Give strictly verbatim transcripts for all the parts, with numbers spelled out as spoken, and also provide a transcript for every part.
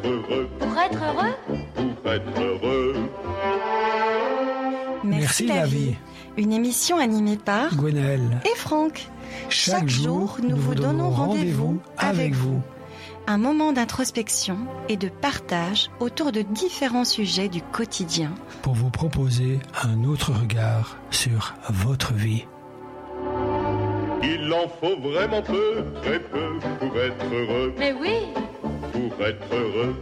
heureux. Pour être heureux. Pour être heureux. Merci, Merci la vie. vie. Une émission animée par Gwenaëlle et Franck. Chaque, Chaque jour, nous vous donnons rendez-vous avec vous. Un moment d'introspection et de partage autour de différents sujets du quotidien. Pour vous proposer un autre regard sur votre vie. Il en faut vraiment peu, très peu, pour être heureux. Mais oui. Pour être heureux.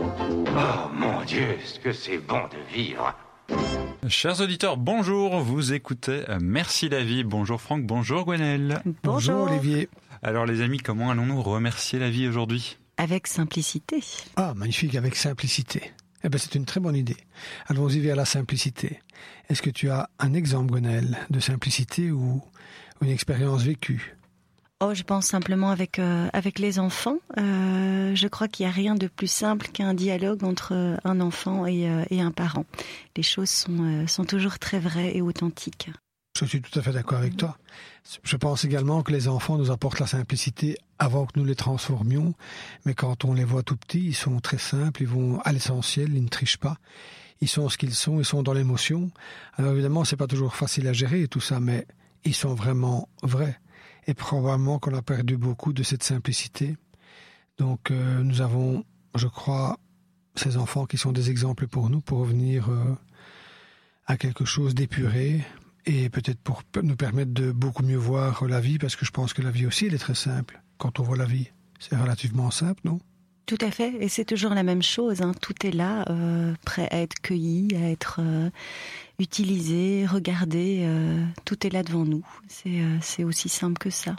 Oh mon Dieu, ce que c'est bon de vivre. Chers auditeurs, bonjour, vous écoutez Merci la vie. Bonjour Franck, bonjour Gwenaëlle. Bonjour, bonjour Olivier. Alors les amis, comment allons-nous remercier la vie aujourd'hui ? Avec simplicité. Ah, magnifique, avec simplicité. Eh bien, c'est une très bonne idée. Allons-y vers la simplicité. Est-ce que tu as un exemple, Gwenaëlle, de simplicité ou une expérience vécue ? Oh, je pense simplement avec euh, avec les enfants. Euh, je crois qu'il n'y a rien de plus simple qu'un dialogue entre un enfant et, euh, et un parent. Les choses sont, euh, sont toujours très vraies et authentiques. Je suis tout à fait d'accord avec toi. Je pense également que les enfants nous apportent la simplicité avant que nous les transformions. Mais quand on les voit tout petits, ils sont très simples, ils vont à l'essentiel, ils ne trichent pas. Ils sont ce qu'ils sont, ils sont dans l'émotion. Alors évidemment, c'est pas toujours facile à gérer tout ça, mais ils sont vraiment vrais. Et probablement qu'on a perdu beaucoup de cette simplicité. Donc euh, nous avons, je crois, ces enfants qui sont des exemples pour nous, pour revenir euh, à quelque chose d'épuré et peut-être pour nous permettre de beaucoup mieux voir la vie, parce que je pense que la vie aussi, elle est très simple. Quand on voit la vie, c'est relativement simple, non ? Tout à fait, et c'est toujours la même chose, hein. Tout est là, euh, prêt à être cueilli, à être euh, utilisé, regardé, euh, tout est là devant nous. C'est, euh, c'est aussi simple que ça.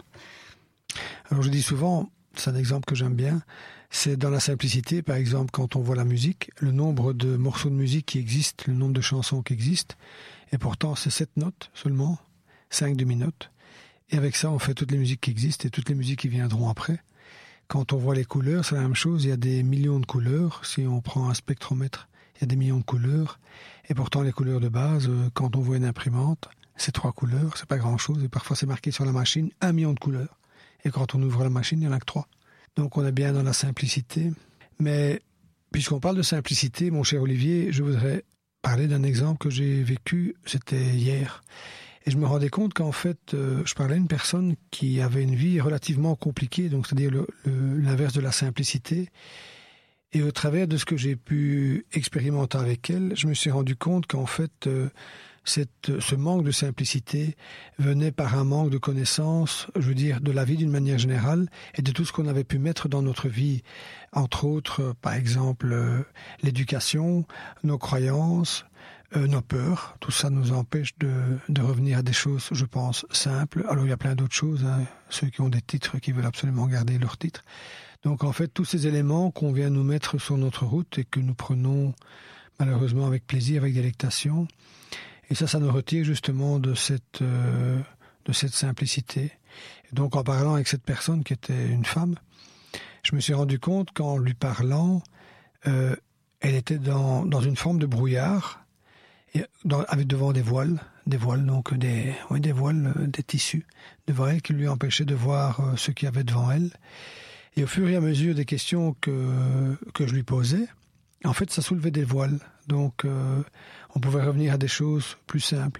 Alors je dis souvent, c'est un exemple que j'aime bien, c'est dans la simplicité, par exemple, quand on voit la musique, le nombre de morceaux de musique qui existent, le nombre de chansons qui existent, et pourtant c'est sept notes seulement, cinq demi-notes, et avec ça on fait toutes les musiques qui existent et toutes les musiques qui viendront après. Quand on voit les couleurs, c'est la même chose, il y a des millions de couleurs, si on prend un spectromètre, il y a des millions de couleurs, et pourtant les couleurs de base, quand on voit une imprimante, c'est trois couleurs, c'est pas grand-chose, et parfois c'est marqué sur la machine un million de couleurs, et quand on ouvre la machine, il n'y en a que trois. Donc on est bien dans la simplicité, mais puisqu'on parle de simplicité, mon cher Olivier, je voudrais parler d'un exemple que j'ai vécu, c'était hier. Et je me rendais compte qu'en fait, euh, je parlais à une personne qui avait une vie relativement compliquée, donc c'est-à-dire le, le, l'inverse de la simplicité. Et au travers de ce que j'ai pu expérimenter avec elle, je me suis rendu compte qu'en fait, euh, cette, ce manque de simplicité venait par un manque de connaissance, je veux dire, de la vie d'une manière générale, et de tout ce qu'on avait pu mettre dans notre vie. Entre autres, euh, par exemple, euh, l'éducation, nos croyances, Euh, nos peurs, tout ça nous empêche de, de revenir à des choses, je pense, simples. Alors il y a plein d'autres choses, hein, ceux qui ont des titres, qui veulent absolument garder leurs titres. Donc en fait, tous ces éléments qu'on vient nous mettre sur notre route et que nous prenons malheureusement avec plaisir, avec délectation, et ça, ça nous retire justement de cette, euh, de cette simplicité. Et donc en parlant avec cette personne qui était une femme, je me suis rendu compte qu'en lui parlant, euh, elle était dans, dans une forme de brouillard, et dans, avec devant des voiles, des voiles donc des, oui, des voiles, euh, des tissus devant elle qui lui empêchaient de voir euh, ce qu'il y avait devant elle. Et au fur et à mesure des questions que que je lui posais, en fait, ça soulevait des voiles. Donc, euh, on pouvait revenir à des choses plus simples.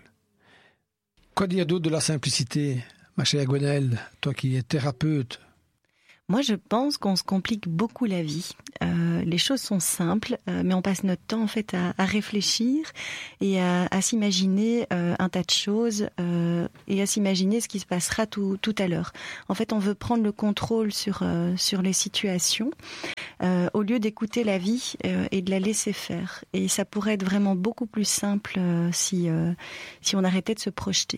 Quoi dire d'autre de la simplicité, ma chère Gwenaëlle, toi qui es thérapeute? Moi, je pense qu'on se complique beaucoup la vie. Euh, les choses sont simples, euh, mais on passe notre temps en fait à, à réfléchir et à, à s'imaginer euh, un tas de choses euh, et à s'imaginer ce qui se passera tout, tout à l'heure. En fait, on veut prendre le contrôle sur euh, sur les situations euh, au lieu d'écouter la vie euh, et de la laisser faire. Et ça pourrait être vraiment beaucoup plus simple euh, si euh, si on arrêtait de se projeter.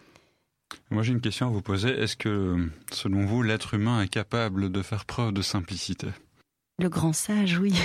Moi, j'ai une question à vous poser. Est-ce que, selon vous, l'être humain est capable de faire preuve de simplicité ? Le grand sage, oui.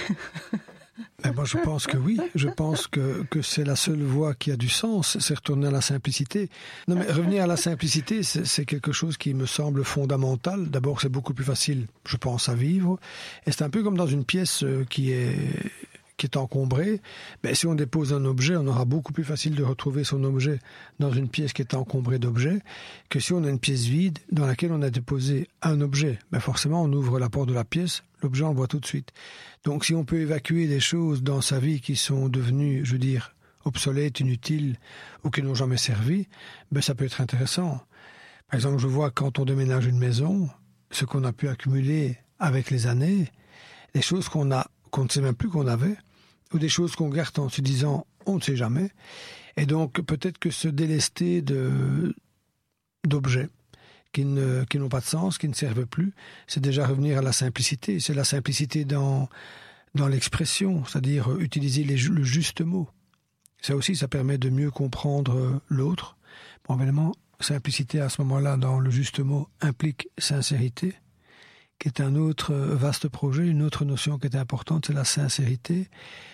Ben moi, je pense que oui. Je pense que, que c'est la seule voie qui a du sens, c'est retourner à la simplicité. Non, mais revenir à la simplicité, c'est, c'est quelque chose qui me semble fondamental. D'abord, c'est beaucoup plus facile, je pense, à vivre. Et c'est un peu comme dans une pièce qui est... qui est encombrée, ben, si on dépose un objet, on aura beaucoup plus facile de retrouver son objet dans une pièce qui est encombrée d'objets que si on a une pièce vide dans laquelle on a déposé un objet. Ben, forcément, on ouvre la porte de la pièce, l'objet, on le voit tout de suite. Donc, si on peut évacuer des choses dans sa vie qui sont devenues, je veux dire, obsolètes, inutiles ou qui n'ont jamais servi, ben, ça peut être intéressant. Par exemple, je vois quand on déménage une maison, ce qu'on a pu accumuler avec les années, des choses qu'on a, qu'on ne sait même plus qu'on avait, ou des choses qu'on garde en se disant on ne sait jamais. Et donc peut-être que se délester de, d'objets qui, ne, qui n'ont pas de sens, qui ne servent plus, c'est déjà revenir à la simplicité. C'est la simplicité dans, dans l'expression, c'est-à-dire utiliser les, le juste mot. Ça aussi, ça permet de mieux comprendre l'autre. Bon, évidemment, simplicité à ce moment-là, dans le juste mot, implique sincérité, qui est un autre vaste projet, une autre notion qui est importante, c'est la sincérité.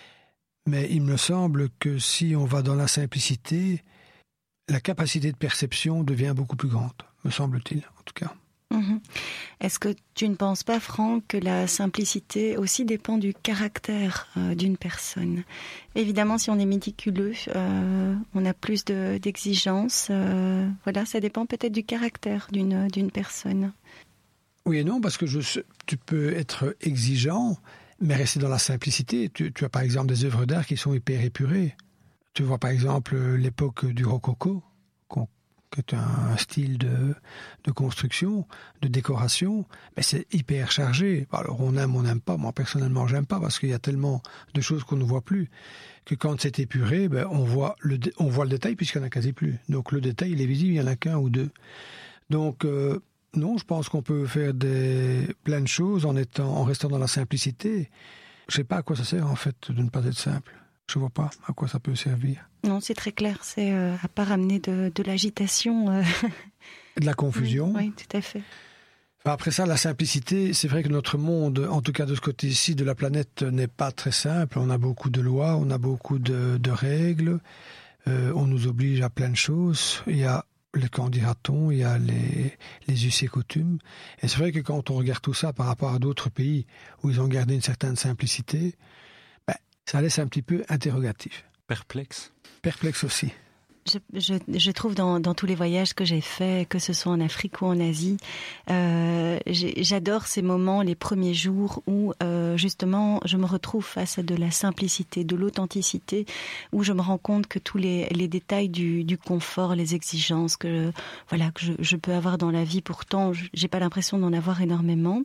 Mais il me semble que si on va dans la simplicité, la capacité de perception devient beaucoup plus grande, me semble-t-il, en tout cas. Mmh. Est-ce que tu ne penses pas, Franck, que la simplicité aussi dépend du caractère euh, d'une personne ? Évidemment, si on est méticuleux, euh, on a plus de, d'exigences. Euh, voilà, ça dépend peut-être du caractère d'une, d'une personne. Oui et non, parce que je, tu peux être exigeant, mais rester dans la simplicité. Tu, tu as par exemple des œuvres d'art qui sont hyper épurées. Tu vois par exemple l'époque du rococo, qui est un style de, de construction, de décoration, mais c'est hyper chargé. Alors on aime, on n'aime pas. Moi personnellement, j'aime pas parce qu'il y a tellement de choses qu'on ne voit plus que quand c'est épuré, ben, on voit le, on voit le détail puisqu'il n'y en a quasi plus. Donc le détail, il est visible, il n'y en a qu'un ou deux. Donc euh, non, je pense qu'on peut faire des, plein de choses en étant, en restant dans la simplicité. Je sais pas à quoi ça sert en fait de ne pas être simple. Je vois pas à quoi ça peut servir. Non, c'est très clair. C'est euh, à part amener de, de l'agitation. Euh... De la confusion. Oui, oui, tout à fait. Enfin, après ça, la simplicité, c'est vrai que notre monde, en tout cas de ce côté-ci de la planète, n'est pas très simple. On a beaucoup de lois, on a beaucoup de, de règles. Euh, on nous oblige à plein de choses. Il y a le qu'en dira-t-on, il y a les, les us et coutumes. Et c'est vrai que quand on regarde tout ça par rapport à d'autres pays où ils ont gardé une certaine simplicité, ben, ça laisse un petit peu interrogatif. Perplexe. Perplexe aussi. Je, je, je trouve dans, dans tous les voyages que j'ai faits, que ce soit en Afrique ou en Asie, euh, j'adore ces moments, les premiers jours où euh, justement je me retrouve face à de la simplicité, de l'authenticité, où je me rends compte que tous les, les détails du, du confort, les exigences que, voilà, que je, je peux avoir dans la vie, pourtant j'ai pas l'impression d'en avoir énormément,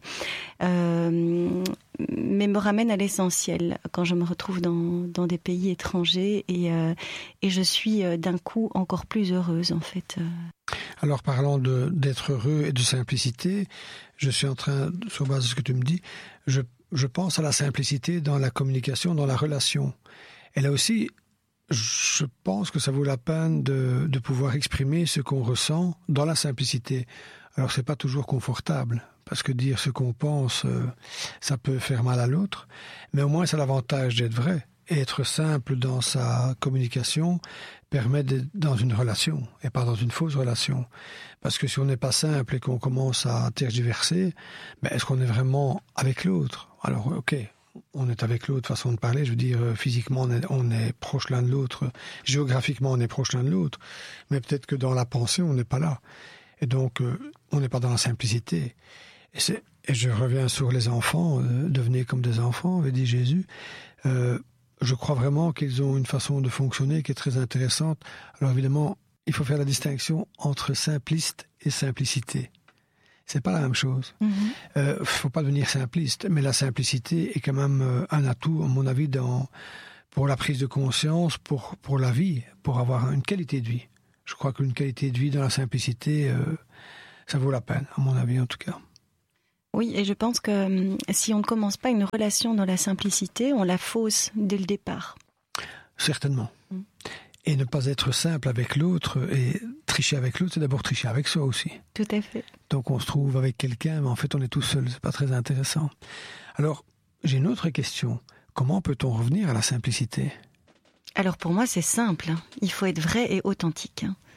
euh, mais me ramènent à l'essentiel quand je me retrouve dans, dans des pays étrangers et, euh, et je suis d'un coup encore plus heureuse en fait. Alors parlant de, d'être heureux et de simplicité, je suis en train, sur base de ce que tu me dis, je, je pense à la simplicité dans la communication, dans la relation. Et là aussi, je pense que ça vaut la peine de, de pouvoir exprimer ce qu'on ressent dans la simplicité. Alors c'est pas toujours confortable, parce que dire ce qu'on pense, ça peut faire mal à l'autre, mais au moins c'est l'avantage d'être vrai. Et être simple dans sa communication permet d'être dans une relation et pas dans une fausse relation. Parce que si on n'est pas simple et qu'on commence à tergiverser, ben est-ce qu'on est vraiment avec l'autre ? Alors, ok, on est avec l'autre, façon de parler, je veux dire, physiquement, on est, on est proche l'un de l'autre, géographiquement, on est proche l'un de l'autre, mais peut-être que dans la pensée, on n'est pas là. Et donc, euh, on n'est pas dans la simplicité. Et, c'est, et je reviens sur les enfants, euh, devenez comme des enfants, avait dit Jésus. Euh, Je crois vraiment qu'ils ont une façon de fonctionner qui est très intéressante. Alors évidemment, il faut faire la distinction entre simpliste et simplicité. C'est pas la même chose. Il mm-hmm. euh, faut pas devenir simpliste, mais la simplicité est quand même euh, un atout, à mon avis, dans, pour la prise de conscience, pour, pour la vie, pour avoir une qualité de vie. Je crois qu'une qualité de vie dans la simplicité, euh, ça vaut la peine, à mon avis en tout cas. Oui, et je pense que euh, si on ne commence pas une relation dans la simplicité, on la fausse dès le départ. Certainement. Mm. Et ne pas être simple avec l'autre et tricher avec l'autre, c'est d'abord tricher avec soi aussi. Tout à fait. Donc on se trouve avec quelqu'un, mais en fait on est tout seul, c'est pas très intéressant. Alors, j'ai une autre question. Comment peut-on revenir à la simplicité ? Alors pour moi, c'est simple. Il faut être vrai et authentique.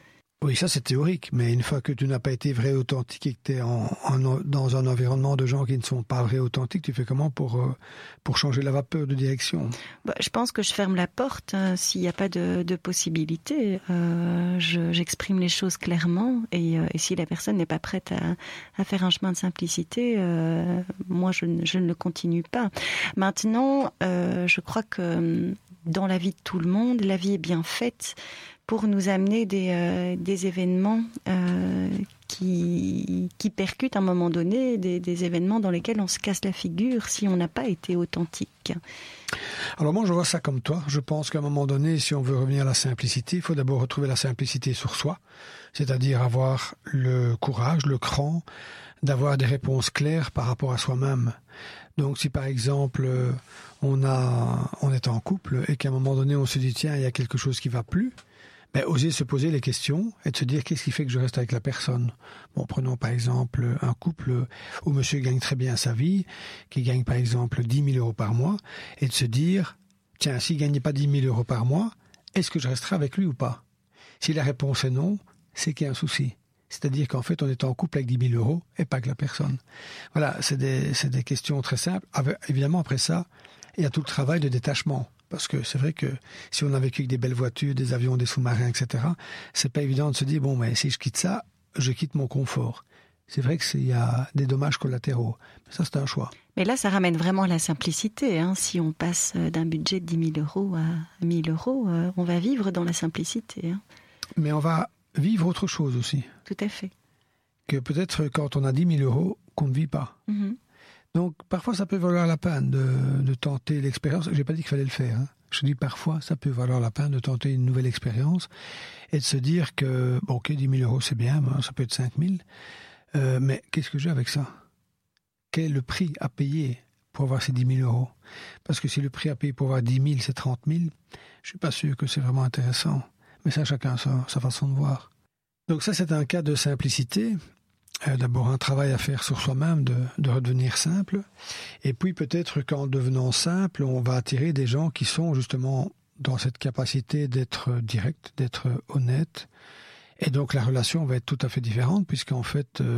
Oui, ça c'est théorique, mais une fois que tu n'as pas été vrai authentique et que tu es en, en, dans un environnement de gens qui ne sont pas vrais authentiques, tu fais comment pour, euh, pour changer la vapeur de direction? Bah, je pense que je ferme la porte hein, s'il n'y a pas de, de possibilité. Euh, je, j'exprime les choses clairement et, euh, et si la personne n'est pas prête à, à faire un chemin de simplicité, euh, moi je, je ne le continue pas. Maintenant, euh, je crois que dans la vie de tout le monde, la vie est bien faite pour nous amener des, euh, des événements euh, qui, qui percutent à un moment donné, des, des événements dans lesquels on se casse la figure si on n'a pas été authentique. Alors moi je vois ça comme toi, je pense qu'à un moment donné, si on veut revenir à la simplicité, il faut d'abord retrouver la simplicité sur soi, c'est-à-dire avoir le courage, le cran, d'avoir des réponses claires par rapport à soi-même. Donc si par exemple on, a, on est en couple et qu'à un moment donné on se dit tiens il y a quelque chose qui va plus, ben, oser se poser les questions et de se dire qu'est-ce qui fait que je reste avec la personne. Bon, prenons par exemple un couple où monsieur gagne très bien sa vie, qui gagne par exemple dix mille euros par mois, et de se dire, tiens, s'il ne gagnait pas dix mille euros par mois, est-ce que je resterai avec lui ou pas? Si la réponse est non, c'est qu'il y a un souci. C'est-à-dire qu'en fait, on est en couple avec dix mille euros et pas que la personne. Voilà, c'est des, c'est des questions très simples. Avec, évidemment, après ça, il y a tout le travail de détachement. Parce que c'est vrai que si on a vécu avec des belles voitures, des avions, des sous-marins, et cetera, c'est pas évident de se dire, bon, mais si je quitte ça, je quitte mon confort. C'est vrai qu'il y a des dommages collatéraux. Mais ça, c'est un choix. Mais là, ça ramène vraiment la simplicité. Hein. Si on passe d'un budget de dix mille euros à mille euros, euh, on va vivre dans la simplicité. Hein. Mais on va vivre autre chose aussi. Tout à fait. Que peut-être quand on a dix mille euros, qu'on ne vit pas. Mm-hmm. Donc, parfois, ça peut valoir la peine de, de tenter l'expérience. Je n'ai pas dit qu'il fallait le faire. Hein. Je dis parfois, ça peut valoir la peine de tenter une nouvelle expérience et de se dire que, bon, ok, dix mille euros, c'est bien, ben, ça peut être cinq mille. Euh, mais qu'est-ce que j'ai avec ça? Quel est le prix à payer pour avoir ces dix mille euros? Parce que si le prix à payer pour avoir dix mille, c'est trente mille, je ne suis pas sûr que c'est vraiment intéressant. Mais ça, chacun sa, sa façon de voir. Donc ça, c'est un cas de simplicité. Euh, d'abord un travail à faire sur soi-même, de, de redevenir simple. Et puis peut-être qu'en devenant simple, on va attirer des gens qui sont justement dans cette capacité d'être direct, d'être honnête. Et donc la relation va être tout à fait différente, puisqu'en fait, euh,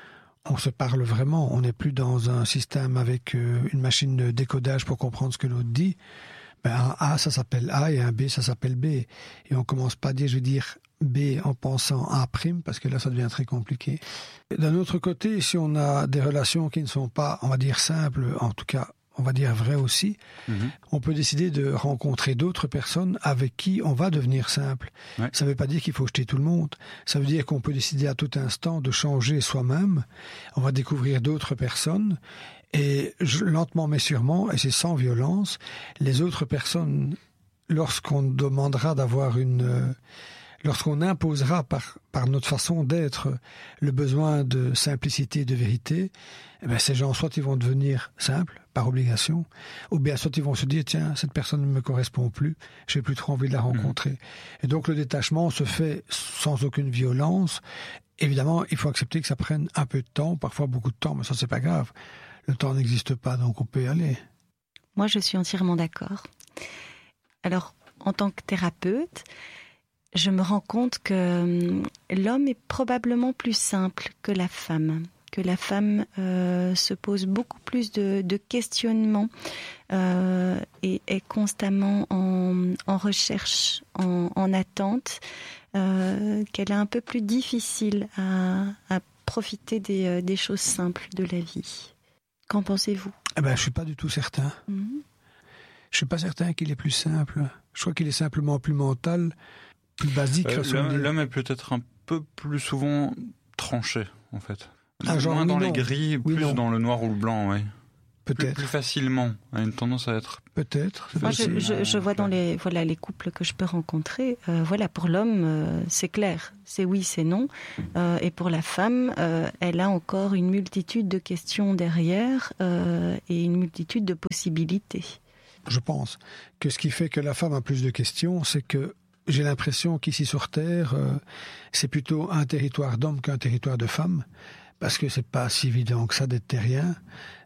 on se parle vraiment. On n'est plus dans un système avec euh, une machine de décodage pour comprendre ce que l'autre dit. Ben, un A, ça s'appelle A, et un B, ça s'appelle B. Et on commence pas à dire, je veux dire, B en pensant A', parce que là, ça devient très compliqué. D'un autre côté, si on a des relations qui ne sont pas, on va dire, simples, en tout cas, on va dire vraies aussi, mmh. on peut décider de rencontrer d'autres personnes avec qui on va devenir simple. Ouais. Ça ne veut pas dire qu'il faut jeter tout le monde. Ça veut dire qu'on peut décider à tout instant de changer soi-même. On va découvrir d'autres personnes. Et je, lentement mais sûrement, et c'est sans violence, les autres personnes, lorsqu'on demandera d'avoir une... Euh, lorsqu'on imposera par, par notre façon d'être le besoin de simplicité et de vérité, eh bien ces gens, soit ils vont devenir simples, par obligation, ou bien soit ils vont se dire, tiens, cette personne ne me correspond plus, j'ai plus trop envie de la rencontrer. Mmh. Et donc le détachement se fait sans aucune violence. Évidemment, il faut accepter que ça prenne un peu de temps, parfois beaucoup de temps, mais ça, c'est pas grave. Le temps n'existe pas, donc on peut y aller. Moi, je suis entièrement d'accord. Alors, en tant que thérapeute, je me rends compte que l'homme est probablement plus simple que la femme, que la femme euh, se pose beaucoup plus de, de questionnements euh, et est constamment en, en recherche, en, en attente, euh, qu'elle est un peu plus difficile à, à profiter des, des choses simples de la vie. Qu'en pensez-vous? Eh ben, je ne suis pas du tout certain. Mm-hmm. Je ne suis pas certain qu'il est plus simple. Je crois qu'il est simplement plus mental, plus basique. Euh, l'homme, l'homme est peut-être un peu plus souvent tranché, en fait. Ah, genre, moins oui, dans non. les grilles, oui, plus non. dans le noir ou le blanc, oui. Peut-être. Plus, plus facilement. Il a une tendance à être... Peut-être. Moi, je, je, je vois dans les, voilà, les couples que je peux rencontrer, euh, voilà, pour l'homme, euh, c'est clair. C'est oui, c'est non. Euh, et pour la femme, euh, elle a encore une multitude de questions derrière euh, et une multitude de possibilités. Je pense que ce qui fait que la femme a plus de questions, c'est que j'ai l'impression qu'ici sur Terre, euh, c'est plutôt un territoire d'hommes qu'un territoire de femmes, parce que c'est pas si évident que ça d'être terrien.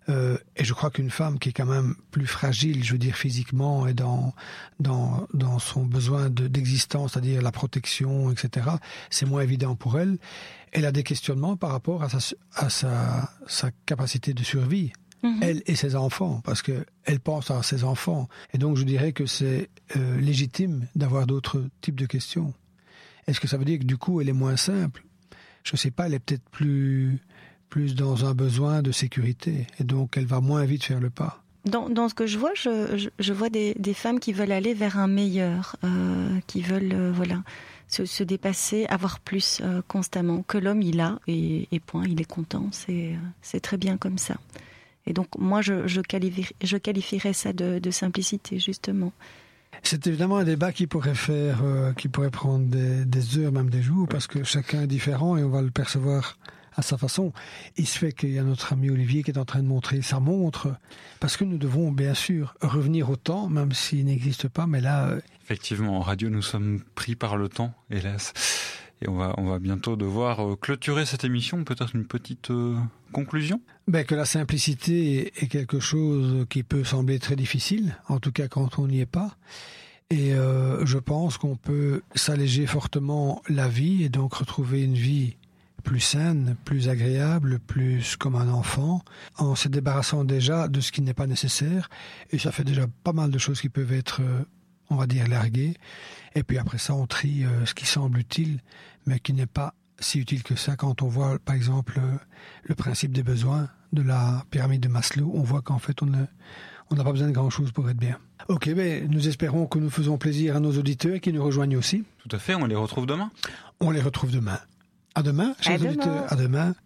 Euh, et je crois qu'une femme qui est quand même plus fragile, je veux dire physiquement et dans dans dans son besoin de, d'existence, c'est-à-dire la protection, et cetera, c'est moins évident pour elle. Elle a des questionnements par rapport à sa à sa sa capacité de survie, mmh. elle et ses enfants, parce que elle pense à ses enfants. Et donc je dirais que c'est euh, légitime d'avoir d'autres types de questions. Est-ce que ça veut dire que du coup elle est moins simple? Je sais pas, elle est peut-être plus plus dans un besoin de sécurité, et donc elle va moins vite faire le pas. Dans, dans ce que je vois, je, je, je vois des, des femmes qui veulent aller vers un meilleur, euh, qui veulent euh, voilà, se, se dépasser, avoir plus euh, constamment, que l'homme il a, et, et point, il est content, c'est, c'est très bien comme ça. Et donc moi je, je, qualifierais, je qualifierais ça de, de simplicité, justement. C'est évidemment un débat qui pourrait faire, euh, qui pourrait prendre des, des heures, même des jours, parce que chacun est différent et on va le percevoir à sa façon. Il se fait qu'il y a notre ami Olivier qui est en train de montrer sa montre, parce que nous devons bien sûr revenir au temps, même s'il n'existe pas, mais là... Euh... Effectivement, en radio, nous sommes pris par le temps, hélas. Et on va, on va bientôt devoir euh, clôturer cette émission. Peut-être une petite euh, conclusion ? Ben, que la simplicité est quelque chose qui peut sembler très difficile, en tout cas quand on n'y est pas. Et euh, je pense qu'on peut s'alléger fortement la vie et donc retrouver une vie plus saine, plus agréable, plus comme un enfant, en se débarrassant déjà de ce qui n'est pas nécessaire. Et ça fait déjà pas mal de choses qui peuvent être, on va dire, larguées. Et puis après ça, on trie euh, ce qui semble utile, mais qui n'est pas si utile que ça. Quand on voit, par exemple, euh, le principe des besoins de la pyramide de Maslow, on voit qu'en fait, on ne, on n'a pas besoin de grand-chose pour être bien. Ok, ben, nous espérons que nous faisons plaisir à nos auditeurs qui nous rejoignent aussi. Tout à fait, on les retrouve demain. On les retrouve demain. À demain, chers à auditeurs. demain. À demain.